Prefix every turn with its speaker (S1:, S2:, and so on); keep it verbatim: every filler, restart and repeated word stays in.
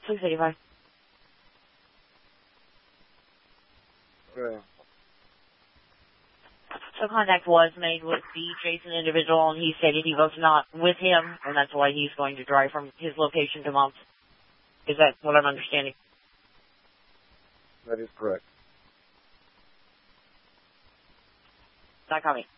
S1: six eighty-five.
S2: Okay.
S1: So contact was made with the Jason individual, and he stated he was not with him, and that's why he's going to drive from his location to Mom's. Is that what I'm understanding?
S2: That is correct.
S1: Not copy.